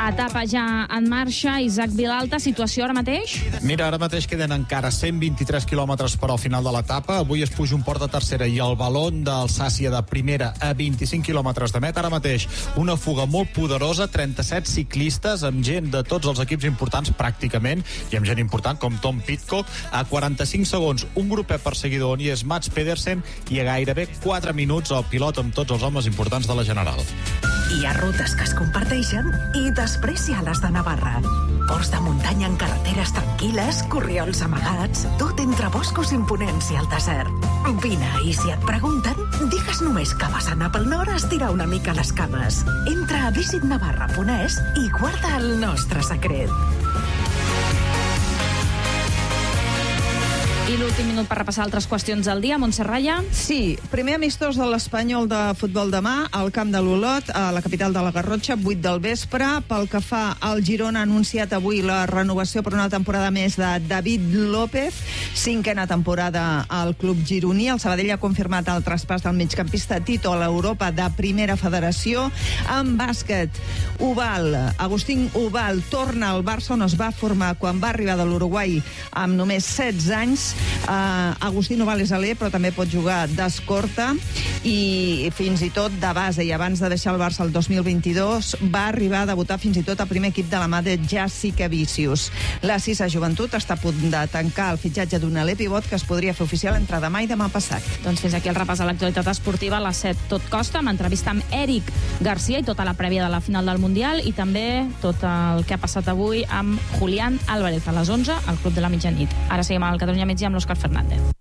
Etapa ja en marxa. Isaac Vilalta, situació ara mateix? Mira, ara mateix queden encara 123 quilòmetres per al final de l'etapa. Avui es puja un port de tercera i el balón d'Alsàcia de primera a 25 quilòmetres de meta. Ara mateix una fuga molt poderosa, 37 ciclistes amb gent de tots els equips importants pràcticament, i amb gent important com Tom Pidcock. A 45 segons un grupet perseguidor on hi és Mats Pedersen, i a gairebé 4 minuts el pilot amb tots els homes importants de la General. Hi ha rutes que es comparteixen i després hi ha les de Navarra. Ports de muntanya en carreteres tranquil·les, corriols amagats, tot entre boscos imponents i el desert. Vine, i si et pregunten, digues només que vas anar pel nord a estirar una mica les cames. Entra a visitnavarra.es i guarda el nostre secret. I l'últim minut per repassar altres qüestions del dia. Montse Raya? Sí, primer amistós de l'Espanyol de futbol demà al camp de l'Olot, a la capital de la Garrotxa, 8 del vespre. Pel que fa al Girona, ha anunciat avui la renovació per una temporada més de David López, 5a temporada al club gironí. El Sabadell ha confirmat el traspàs del migcampista Tito a l'Europa de Primera Federació. En bàsquet, Ubal, Agustín Ubal torna al Barça, on es va formar quan va arribar de l'Uruguai amb només 16 anys. Agustín Ubal és alè, però també pot jugar d'escorta i fins i tot de base, i abans de deixar el Barça el 2022 va arribar a debutar fins i tot al primer equip de la mà de Jessica Vicius. La Cisa Joventut està a punt de tancar el fitxatge d'un alè pivot que es podria fer oficial entre demà i demà passat. Doncs fins aquí el repàs de l'actualitat esportiva a les 7 tot costa, amb entrevista amb Eric Garcia i tota la prèvia de la final del Mundial, i també tot el que ha passat avui amb Julián Álvarez a les 11 al Club de la Mitjanit. Ara seguim al Catalunya Migdia amb l'Òscar Fernández.